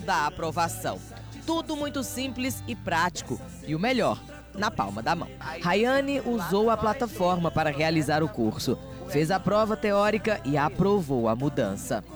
da aprovação. Tudo muito simples e prático. E o melhor, na palma da mão. Rayane usou a plataforma para realizar o curso. Fez a prova teórica e aprovou a mudança.